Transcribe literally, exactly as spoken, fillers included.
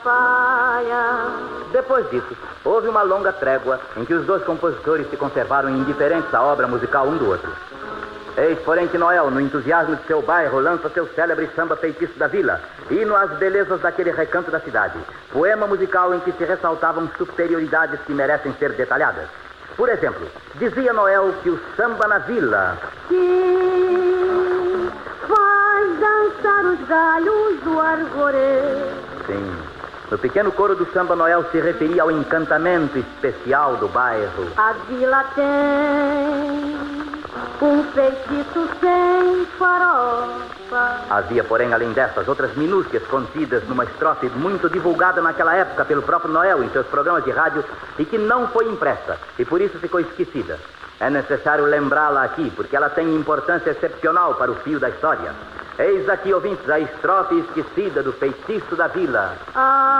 Paia. Depois disso, houve uma longa trégua em que os dois compositores se conservaram indiferentes à obra musical um do outro. Eis, porém, que Noel, no entusiasmo de seu bairro, lança seu célebre samba Feitiço da Vila, hino às belezas daquele recanto da cidade, poema musical em que se ressaltavam superioridades que merecem ser detalhadas. Por exemplo, dizia Noel que o samba na vila... que faz dançar os galhos do arvoredo. Sim, no pequeno coro do samba, Noel se referia ao encantamento especial do bairro. A vila tem um feitiço sem farofa. Havia, porém, além dessas, outras minúcias contidas numa estrofe muito divulgada naquela época pelo próprio Noel em seus programas de rádio e que não foi impressa e por isso ficou esquecida. É necessário lembrá-la aqui, porque ela tem importância excepcional para o fio da história. Eis aqui, ouvintes, a estrofe esquecida do Feitiço da Vila. Ah.